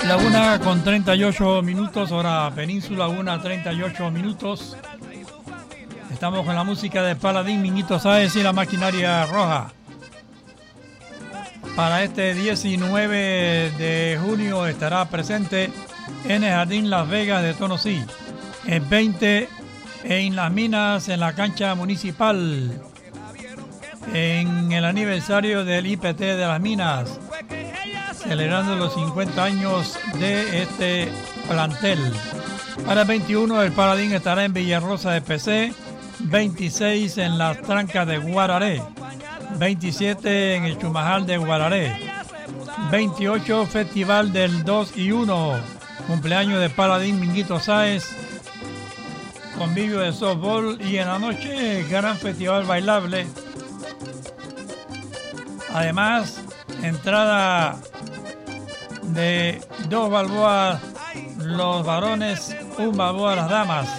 La 1:38, hora península, 1:38. Estamos con la música de Paladín, Minguito Sáez y la Maquinaria Roja. Para este 19 de junio estará presente en el Jardín Las Vegas de Tonosí. El 20 en Las Minas, en la cancha municipal. En el aniversario del IPT de Las Minas, celebrando los 50 años de este plantel. Para el 21 el Paladín estará en Villarrosa de PC, 26 en las Trancas de Guararé, 27 en el Chumajal de Guararé, 28 Festival del 2 y 1, cumpleaños de Paladín Minguito Sáez, convivio de softball y en la noche gran festival bailable. Además, entrada de 2 balboas los varones, 1 balboa las damas.